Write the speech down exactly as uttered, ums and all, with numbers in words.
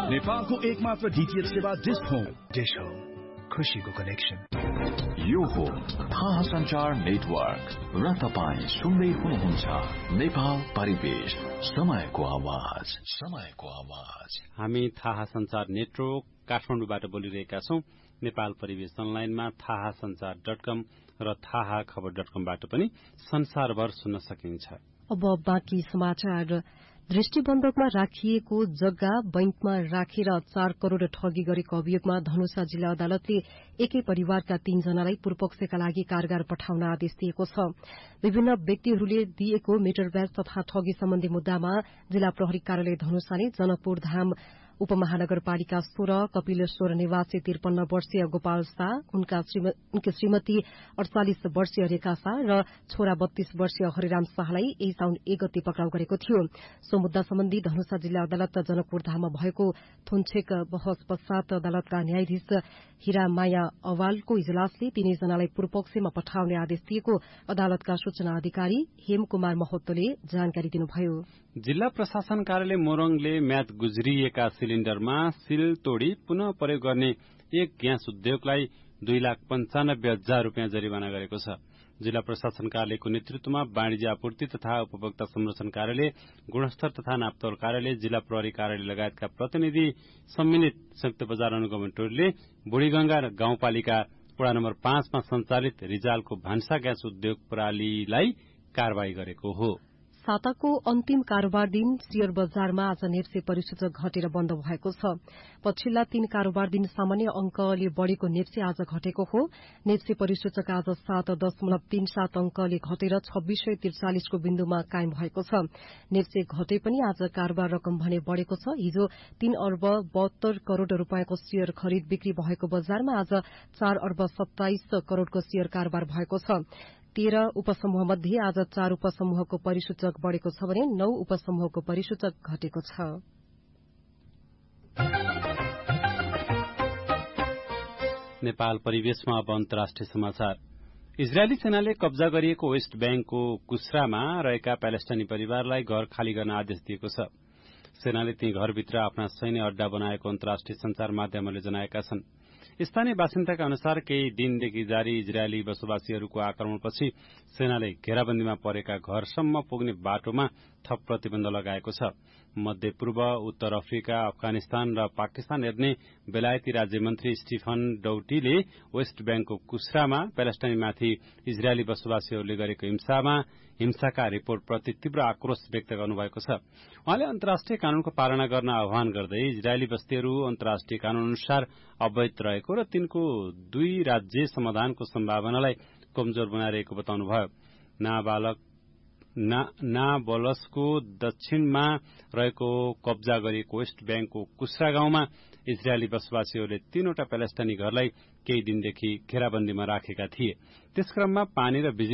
नेपालको एकमात्र डीटीएच सेवा डिश होम। डिश होम, खुशीको कनेक्सन। यो हो थाहा सञ्चार नेटवर्क र तपाईँ सुन्दै हुनुहुन्छ नेपाल परिवेश, समयको आवाज, समयको आवाज। हामी थाहा सञ्चार नेटवर्क काठमाडौँबाट बोलिरहेका छौं। नेपाल परिवेश अनलाइनमा थाहा सञ्चार डट कम र थाहा खबर डट कमबाट पनि संसारभर सुन्न सकिन्छ। अब बाँकी समाचार। दृष्टिबन्धकमा राखिएको जग्गा बैंकमा राखेर चार करोड़ ठगी गरेको अभियोगमा धनुषा जिल्ला अदालतले एकै परिवारका तीनजनालाई पूर्वपक्षका लागि कारागार पठाउन आदेश दिएको छ। विभिन्न व्यक्तिहरूले दिएको मिटर ब्याज तथा ठगी सम्बन्धी मुद्दामा जिल्ला प्रहरी कार्यालय धनुषाले जनकपुर धाम उपमहानगरपालिका सोह्र कपिलेश्वर निवासी त्रिपन्न वर्षीय गोपाल शाह, उनका उनकी श्रीमती अड़चालिस वर्षीय रेखा शाह र छोरा बत्तीस वर्षीय हरिराम शाहलाई यही साउन एक गते पक्राउ गरेको थियो। सो मुद्दा सम्बन्धी धनुषा जिल्ला अदालत जनकपुर धाममा भएको थुनछेक बहस पश्चात अदालतका न्यायाधीश हिरामाया अवालको इजलासले तीनैजनालाई पूर्वपक्षमा पठाउने आदेश दिएको अदालतका सूचना अधिकारी हेमकुमार महतोले जानकारी दिनुभयो। जिल्ला प्रशासन कार्यालय मोरङले म्याद गुज्रिएका सिलिण्डरमा सील तोडी पुनः प्रयोग गर्ने एक ग्यास उद्योगलाई दुई लाख पञ्चानब्बे हजार रूपियाँ जरिवाना गरेको छ। जिल्ला प्रशासन कार्यालयको नेतृत्वमा वाणिज्य आपूर्ति तथा उपभोक्ता संरक्षण कार्यालय, गुणस्तर तथा नापतौल कार्यालय, जिल्ला प्रहरी कार्यालय लगायतका प्रतिनिधि सम्मिलित संयुक्त बजार अनुगमन टोलीले बुढीगंगा गाउँपालिका वडा नम्बर पाँचमा संचालित रिजालको भान्सा ग्यास उद्योग प्रणालीलाई कारवाही गरेको हो। साताको अन्तिम कारोबार दिन शेयर बजारमा आज नेप्से परिसूचक घटेर बन्द भएको छ। पछिल्ला तीन कारोबार दिन सामान्य अंकले बढ़ेको नेप्से आज घटेको हो। नेप्से परिसूचक आज सात दशमलव तीन सात अंकले घटेर छब्बीस सय त्रिचालिसको बिन्दुमा कायम भएको छ। नेप्से घटे पनि आज कारोबार रकम भने बढ़ेको छ। हिजो तीन अर्ब बहत्तर करोड़ रूपियाँको शेयर खरिद बिक्री भएको बजारमा आज चार अर्ब सत्ताइस करोड़को शेयर कारोबार भएको छ। तेह्र उपसमूह मध्ये आज चार उपसमूहको परिसूचक बढ़ेको छ भने नौ उपसमूहको परिसूचक घटेको छ। नेपाल परिवेशमा अब अन्तर्राष्ट्रिय समाचार। इजरायली सेनाले कब्जा गरिएको वेस्ट ब्याङ्कको कुस्रामा रहेका प्यालेस्टाइनी परिवारलाई घर खाली गर्न आदेश दिएको छ। सेनाले ती घरभित्र आफ्ना सैन्य अड्डा बनाएको अन्तर्राष्ट्रिय संचार माध्यमहरूले जनाएका छन्। स्थानीय बासिन्दाका अनुसार केही दिनदेखि जारी इजरायली बसोबासीहरूको आक्रमणपछि सेनाले घेराबन्दीमा परेका घरसम्म पुग्ने बाटोमा थप प्रतिबन्ध लगाएको छ। मध्य पूर्व, उत्तर अफ्रिका, अफगानिस्तान र पाकिस्तान हेर्ने बेलायती राज्यमन्त्री स्टिफन डौटीले वेस्ट ब्याङ्कको कुस्रामा प्यालेस्टाइनमाथि इजरायली बसोबासीहरूले गरेको हिंसामा हिंसाका रिपोर्टप्रति तीव्र आक्रोश व्यक्त गर्नुभएको छ। उहाँले अन्तर्राष्ट्रिय कानूनको पालना गर्न आह्वान गर्दै इजरायली बस्तीहरू अन्तर्राष्ट्रिय कानून अनुसार अवैध रहेको र तिनको दुई राज्य समाधानको सम्भावनालाई कमजोर बनाइरहेको बताउनुभयो। नाबालक नाबलसको दक्षिणमा रहेको कब्जा गरिएको वेस्ट ब्याङ्कको कुस्रा गाउँमा इजरायली बसोबासीहरूले तीनवटा प्यालेस्टाइनी घरलाई केही दिनदेखि घेराबन्दीमा राखेका थिए। त्यसक्रममा पानी र बिजुली